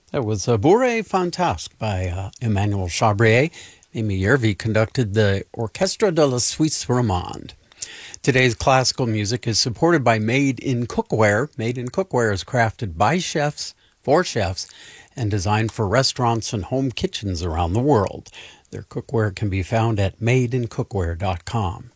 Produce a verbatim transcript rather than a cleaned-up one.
That was uh, Bourrée Fantasque by uh, Emmanuel Chabrier. Mimi Yervi conducted the Orchestre de la Suisse Romande. Today's classical music is supported by Made in Cookware. Made in Cookware is crafted by chefs, for chefs, and designed for restaurants and home kitchens around the world. Their cookware can be found at made in cookware dot com.